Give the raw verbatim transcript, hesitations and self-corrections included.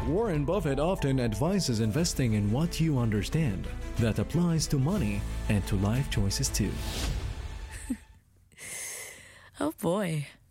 Warren Buffett often advises investing in what you understand. That applies to money and to life choices too. Oh boy.